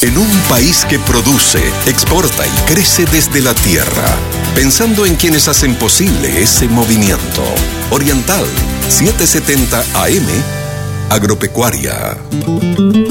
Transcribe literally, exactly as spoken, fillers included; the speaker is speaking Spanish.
En un país que produce, exporta y crece desde la tierra, pensando en quienes hacen posible ese movimiento. Oriental, setecientos setenta A M, Agropecuaria.